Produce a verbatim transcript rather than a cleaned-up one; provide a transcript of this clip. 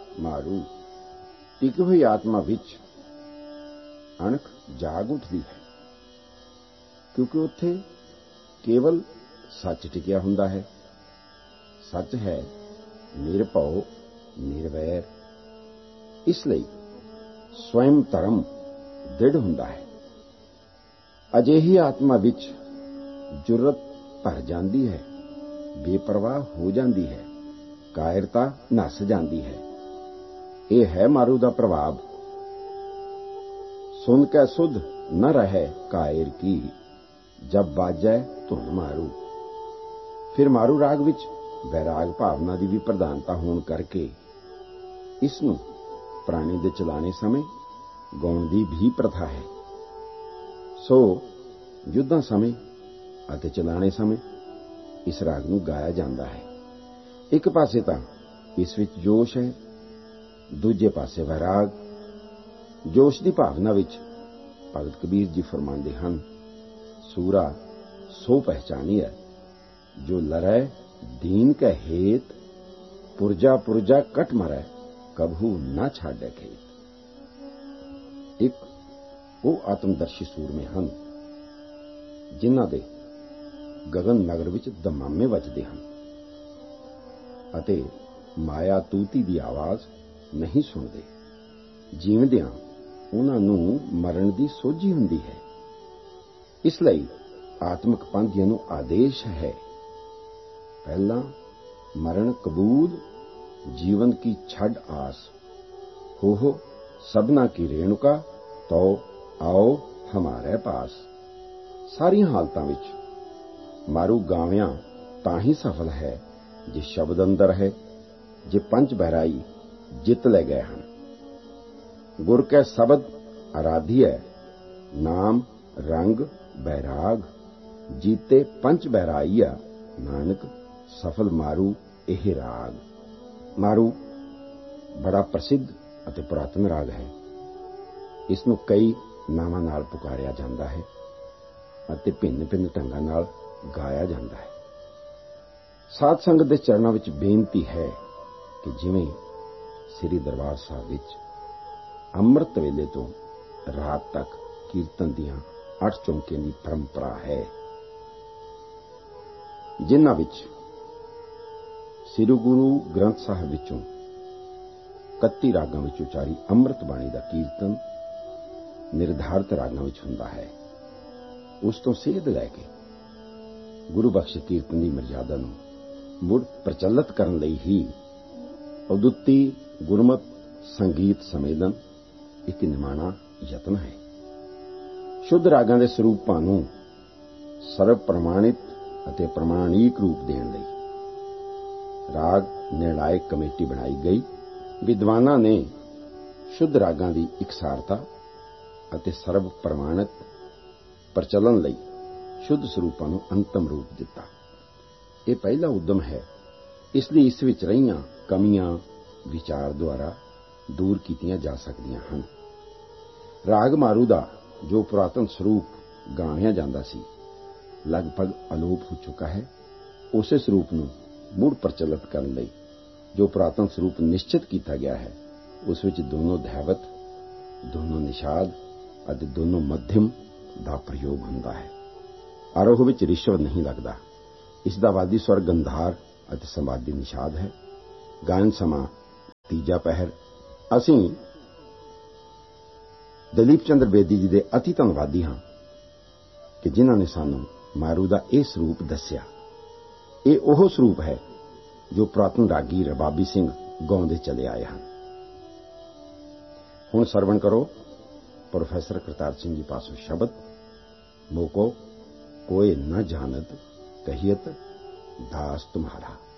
ਮਾਰੂ। ਟਿਕੀ ਹੋਈ ਆਤਮਾ ਵਿੱਚ ਅਣਖ ਜਾਗ ਉੱਠਦੀ ਹੈ, ਕਿਉਂਕਿ ਉੱਥੇ ਕੇਵਲ ਸੱਚ ਟਿਕਿਆ ਹੁੰਦਾ ਹੈ। ਸੱਚ ਹੈ ਨਿਰਭਉ ਨਿਰਵੈਰ। ਇਸ ਲਈ ਸਵੈਮ ਧਰਮ ਦ੍ਰਿੜ ਹੁੰਦਾ ਹੈ। ਅਜਿਹੀ ਆਤਮਾ ਵਿੱਚ ਜੁਰਤ ਭਰ ਜਾਂਦੀ ਹੈ, ਬੇਪਰਵਾਹ ਹੋ ਜਾਂਦੀ ਹੈ, ਕਾਇਰਤਾ ਨੱਸ ਜਾਂਦੀ ਹੈ। ਇਹ ਹੈ ਮਾਰੂ ਦਾ ਪ੍ਰਭਾਵ। ਸੁਨ ਕੇ ਸੁਧ ਨ ਰਹੇ ਕਾਇਰ ਕੀ, ਜਬ ਬਾਜੈ ਧੁਨ ਮਾਰੂ। ਫਿਰ ਮਾਰੂ ਰਾਗ ਵਿੱਚ ਵੈਰਾਗ ਭਾਵਨਾ ਦੀ ਵੀ ਪ੍ਰਧਾਨਤਾ ਹੋਣ ਕਰਕੇ ਇਸ ਨੂੰ ਪ੍ਰਾਣੀ ਦੇ ਚਲਾਣੇ ਸਮੇਂ ਗਾਉਣ ਦੀ ਵੀ ਪ੍ਰਥਾ ਹੈ। ਸੋ ਯੁੱਧਾਂ ਸਮੇਂ ਅਤੇ ਚਲਾਣੇ ਸਮੇਂ ਇਸ ਰਾਗ ਨੂੰ ਗਾਇਆ ਜਾਂਦਾ ਹੈ। ਇੱਕ ਪਾਸੇ ਤਾਂ ਇਸ ਵਿੱਚ ਜੋਸ਼ ਹੈ, ਦੂਜੇ ਪਾਸੇ ਵੈਰਾਗ। ਜੋਸ਼ ਦੀ ਭਾਵਨਾ ਵਿੱਚ ਭਗਤ ਕਬੀਰ ਜੀ ਫਰਮਾਉਂਦੇ ਹਨ, ਸੂਰਾ ਸੋ ਪਹਿਚਾਨੀਐ ਜੋ ਲੜੈ ਦੀਨ ਕੈ ਹੇਤ, ਪੁਰਜਾ ਪੁਰਜਾ ਕਟ ਮਰੈ ਕਬਹੂ ਨਾ ਛਾੜੈ ਖੇਤ। ਇੱਕ ਉਹ ਆਤਮਦਰਸ਼ੀ ਸੂਰਮੇ ਹਨ ਜਿਨ੍ਹਾਂ ਦੇ ਗਗਨ ਨਗਰ ਵਿੱਚ ਦਮਾਮੇ ਵੱਜਦੇ ਹਨ ਅਤੇ ਮਾਇਆ ਤੂਤੀ ਦੀ ਆਵਾਜ਼ ਨਹੀਂ ਸੁਣਦੇ। ਜੀਵਦਿਆਂ ਉਹਨਾਂ ਨੂੰ ਮਰਨ ਦੀ ਸੋਝੀ ਹੁੰਦੀ ਹੈ। ਇਸ ਲਈ ਆਤਮਿਕ ਪੰਥੀਆਂ ਨੂੰ ਆਦੇਸ਼ ਹੈ, ਪਹਿਲਾਂ ਮਰਨ ਕਬੂਲ, ਜੀਵਨ ਕੀ ਛੱਡ ਆਸ, ਹੋ ਹੋ ਸਭਨਾ ਕੀ ਰੇਣੁਕਾ, ਤੋ ਆਓ ਹਮਾਰੇ ਪਾਸ। ਸਾਰੀਆਂ ਹਾਲਤਾਂ ਵਿੱਚ ਮਾਰੂ ਗਾਵਿਆਂ ਤਾਂ ਹੀ ਸਫਲ ਹੈ ਜੇ ਸ਼ਬਦ ਅੰਦਰ ਹੈ, ਜੇ ਪੰਜ ਬਹਿਰਾਈ ਜਿੱਤ ਲੈ ਗਏ ਹਨ। ਗੁਰ ਕੈ ਸ਼ਬਦ ਆਰਾਧੀਐ, ਨਾਮ ਰੰਗ ਬੈਰਾਗ, ਜੀਤੇ ਪੰਚ ਬਹਿਰਾਈਆ, ਨਾਨਕ ਸਫਲ ਮਾਰੂ ਇਹ ਰਾਗ। ਮਾਰੂ ਬੜਾ ਪ੍ਰਸਿੱਧ ਅਤੇ ਪੁਰਾਤਨ ਰਾਗ ਹੈ। ਇਸ ਨੂੰ ਕਈ ਨਾਵਾਂ ਨਾਲ ਪੁਕਾਰਿਆ ਜਾਂਦਾ ਹੈ ਅਤੇ ਭਿੰਨ ਭਿੰਨ ਢੰਗਾਂ ਨਾਲ ਗਾਇਆ ਜਾਂਦਾ ਹੈ। ਸਾਧ ਸੰਗਤ ਦੇ ਚਰਨਾਂ ਵਿੱਚ ਬੇਨਤੀ ਹੈ ਕਿ ਜਿਵੇਂ ਸ੍ਰੀ ਦਰਬਾਰ ਸਾਹਿਬ ਵਿੱਚ ਅੰਮ੍ਰਿਤ ਵੇਲੇ ਤੋਂ ਰਾਤ ਤੱਕ ਕੀਰਤਨ ਦੀਆਂ ਅੱਠ ਚੌਂਕਿਆਂ ਦੀ ਪਰੰਪਰਾ ਹੈ, ਜਿਨ੍ਹਾਂ ਵਿੱਚ ਸ੍ਰੀ ਗੁਰੂ ਗ੍ਰੰਥ ਸਾਹਿਬ ਵਿੱਚੋਂ ਇਕੱਤੀ ਰਾਗਾਂ ਵਿੱਚ ਉਚਾਰੀ ਅੰਮ੍ਰਿਤ ਬਾਣੀ ਦਾ ਕੀਰਤਨ ਨਿਰਧਾਰਤ ਰਾਗਾਂ ਵਿੱਚ ਹੁੰਦਾ ਹੈ। ਉਸ ਤੋਂ ਸੇਧ ਲੈ ਕੇ ਗੁਰੂ ਬਖਸ਼ ਕੀਰਤਨ ਦੀ ਮਰਜ਼ਾਦਾ ਨੂੰ ਮੁੜ ਪ੍ਰਚਲਿਤ ਕਰਨ ਲਈ ਹੀ ਅਦੁੱਤੀ ਗੁਰਮਤ ਸੰਗੀਤ ਸੰਮੇਲਨ ਇੱਕ ਨਿਮਾਣਾ ਯਤਨ ਹੈ। ਸ਼ੁੱਧ ਰਾਗਾਂ ਦੇ ਸਰੂਪਾਂ ਨੂੰ ਸਰਵ ਪ੍ਰਮਾਣਿਤ ਅਤੇ ਪ੍ਰਮਾਣਿਕ ਰੂਪ ਦੇਣ ਲਈ ਰਾਗ ਨਿਰਣਾਇਕ ਕਮੇਟੀ ਬਣਾਈ ਗਈ। ਵਿਦਵਾਨਾਂ ਨੇ ਸ਼ੁੱਧ ਰਾਗਾਂ ਦੀ ਇਕਸਾਰਤਾ ਅਤੇ ਸਰਵ ਪ੍ਰਮਾਣਿਤ ਪ੍ਰਚਲਨ ਲਈ ਸ਼ੁੱਧ ਸਰੂਪਾਂ ਨੂੰ ਅੰਤਮ ਰੂਪ ਦਿੱਤਾ। ਇਹ ਪਹਿਲਾ ਉਦਮ ਹੈ, ਇਸ ਲਈ ਇਸ ਵਿੱਚ ਰਹੀਆਂ ਕਮੀਆਂ ਵਿਚਾਰ ਦੁਆਰਾ ਦੂਰ ਕੀਤੀਆਂ ਜਾ ਸਕਦੀਆਂ ਹਨ। ਰਾਗ ਮਾਰੂ ਦਾ ਜੋ ਪੁਰਾਤਨ ਸਰੂਪ ਗਾਇਆ ਜਾਂਦਾ ਸੀ, ਲਗਭਗ ਅਲੋਪ ਹੋ ਚੁੱਕਾ ਹੈ। ਉਸੇ ਸਰੂਪ ਨੂੰ ਮੁੜ ਪ੍ਰਚਲਿਤ ਕਰਨ ਲਈ ਜੋ ਪੁਰਾਤਨ ਸਰੂਪ ਨਿਸ਼ਚਿਤ ਕੀਤਾ ਗਿਆ ਹੈ, ਉਸ ਵਿੱਚ ਦੋਨੋਂ ਧੈਵਤ, ਦੋਨੋਂ ਨਿਸ਼ਾਦ ਅਤੇ ਦੋਨੋਂ ਮੱਧਮ ਦਾ ਪ੍ਰਯੋਗ ਹੁੰਦਾ ਹੈ। ਆਰੋਹ ਵਿੱਚ ਰਿਸ਼ਵ ਨਹੀਂ ਲੱਗਦਾ। ਇਸ ਦਾ ਵਾਦੀ ਸਵਰ ਗੰਧਾਰ ਅਤੇ ਸੰਵਾਦੀ ਨਿਸ਼ਾਦ ਹੈ। ਗਾਇਨ ਸਮਾਂ ਤੀਜਾ ਪਹਿਰ। ਅਸੀਂ ਦਲੀਪ ਚੰਦਰ ਬੇਦੀ ਜੀ ਦੇ ਅਤੀ ਧੰਨਵਾਦੀ ਹਾਂ ਕਿ ਜਿਨ੍ਹਾਂ ਨੇ ਸਾਨੂੰ ਮਾਰੂ ਦਾ ਇਹ ਸਰੂਪ ਦੱਸਿਆ। ਇਹ ਉਹ ਸਰੂਪ ਹੈ ਜੋ ਪੁਰਾਤਨ ਰਾਗੀ ਰਬਾਬੀ ਸਿੰਘ ਗਾਉਂਦੇ ਚਲੇ ਆਏ ਹਨ। ਹੁਣ ਸਰਵਣ ਕਰੋ ਪ੍ਰੋਫੈਸਰ ਕਰਤਾਰ ਸਿੰਘ ਜੀ ਪਾਸੋਂ ਸ਼ਬਦ, ਮੋਕੋ ਕੋਏ ਨ ਜਾਣਤ ਕਹੀਅਤ ਦਾਸ ਤੁਮਹਾਰਾ।